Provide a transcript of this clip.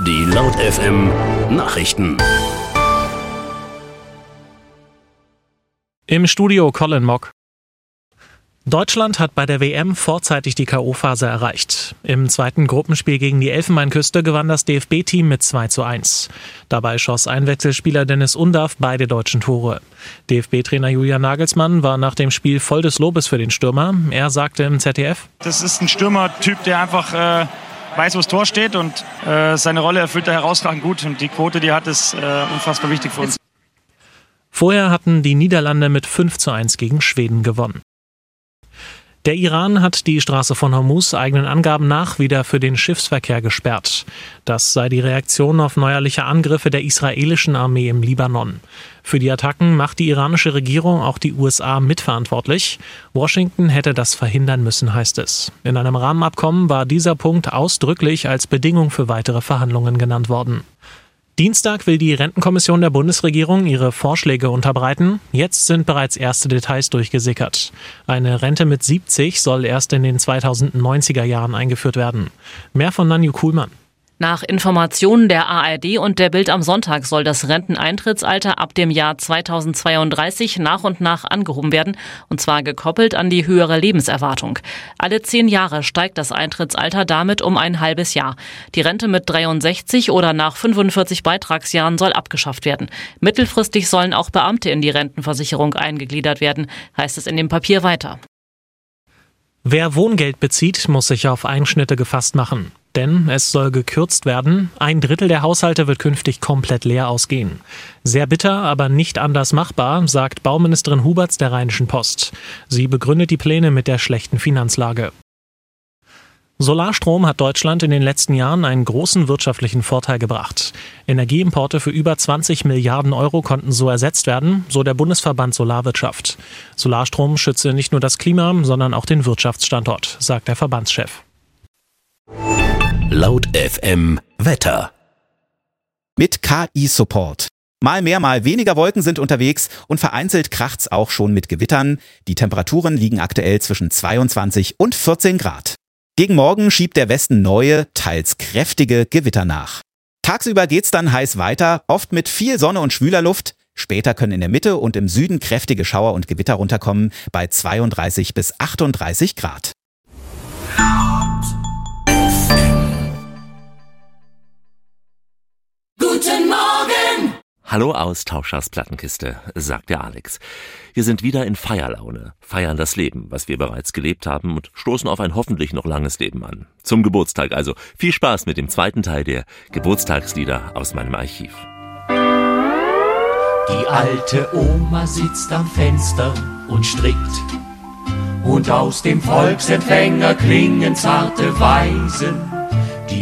Die Laut FM Nachrichten. Im Studio Colin Mock. Deutschland hat bei der WM vorzeitig die K.O.-Phase erreicht. Im zweiten Gruppenspiel gegen die Elfenbeinküste gewann das DFB-Team mit 2:1. Dabei schoss Einwechselspieler Dennis Undaff beide deutschen Tore. DFB-Trainer Julian Nagelsmann war nach dem Spiel voll des Lobes für den Stürmer. Er sagte im ZDF: Das ist ein Stürmertyp, der einfach weiß, wo das Tor steht, und seine Rolle erfüllt er herausragend gut. Und die Quote, die er hat, ist unfassbar wichtig für uns. Vorher hatten die Niederlande mit 5:1 gegen Schweden gewonnen. Der Iran hat die Straße von Hormuz eigenen Angaben nach wieder für den Schiffsverkehr gesperrt. Das sei die Reaktion auf neuerliche Angriffe der israelischen Armee im Libanon. Für die Attacken macht die iranische Regierung auch die USA mitverantwortlich. Washington hätte das verhindern müssen, heißt es. In einem Rahmenabkommen war dieser Punkt ausdrücklich als Bedingung für weitere Verhandlungen genannt worden. Dienstag will die Rentenkommission der Bundesregierung ihre Vorschläge unterbreiten. Jetzt sind bereits erste Details durchgesickert. Eine Rente mit 70 soll erst in den 2090er Jahren eingeführt werden. Mehr von Nanju Kuhlmann. Nach Informationen der ARD und der Bild am Sonntag soll das Renteneintrittsalter ab dem Jahr 2032 nach und nach angehoben werden, und zwar gekoppelt an die höhere Lebenserwartung. Alle 10 Jahre steigt das Eintrittsalter damit um ein halbes Jahr. Die Rente mit 63 oder nach 45 Beitragsjahren soll abgeschafft werden. Mittelfristig sollen auch Beamte in die Rentenversicherung eingegliedert werden, heißt es in dem Papier weiter. Wer Wohngeld bezieht, muss sich auf Einschnitte gefasst machen. Denn es soll gekürzt werden. 1/3 der Haushalte wird künftig komplett leer ausgehen. Sehr bitter, aber nicht anders machbar, sagt Bauministerin Huberts der Rheinischen Post. Sie begründet die Pläne mit der schlechten Finanzlage. Solarstrom hat Deutschland in den letzten Jahren einen großen wirtschaftlichen Vorteil gebracht. Energieimporte für über 20 Milliarden Euro konnten so ersetzt werden, so der Bundesverband Solarwirtschaft. Solarstrom schütze nicht nur das Klima, sondern auch den Wirtschaftsstandort, sagt der Verbandschef. Laut FM Wetter. Mit KI-Support. Mal mehr, mal weniger Wolken sind unterwegs und vereinzelt kracht's auch schon mit Gewittern. Die Temperaturen liegen aktuell zwischen 22 und 14 Grad. Gegen Morgen schiebt der Westen neue, teils kräftige Gewitter nach. Tagsüber geht's dann heiß weiter, oft mit viel Sonne und schwüler Luft. Später können in der Mitte und im Süden kräftige Schauer und Gewitter runterkommen bei 32 bis 38 Grad. Guten Morgen! Hallo Austauschers Plattenkiste, sagt der Alex. Wir sind wieder in Feierlaune, feiern das Leben, was wir bereits gelebt haben, und stoßen auf ein hoffentlich noch langes Leben an. Zum Geburtstag also. Viel Spaß mit dem zweiten Teil der Geburtstagslieder aus meinem Archiv. Die alte Oma sitzt am Fenster und strickt, und aus dem Volksempfänger klingen zarte Weisen.